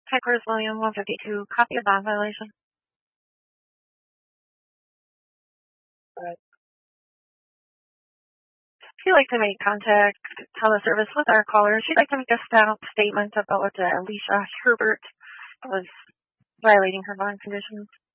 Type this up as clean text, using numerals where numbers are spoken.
Piper's William 152, copy of bond violation. If you'd like to make contact teleservice with our caller, she'd like to make a statement about Alicia Herbert was violating her bond conditions.